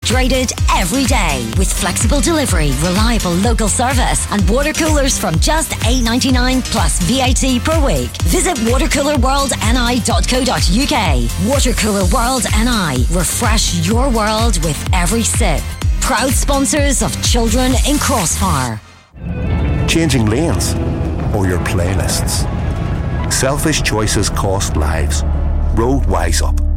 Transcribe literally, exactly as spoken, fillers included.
hydrated every day with flexible delivery, reliable local service, and water coolers from just eight ninety-nine plus V A T per week. Visit watercooler world n i dot co dot u k. Watercooler World N I. Refresh your world with every sip. Proud sponsors of Children in Crossfire. Changing lanes or your playlists. Selfish choices cost lives. Road Wise Up.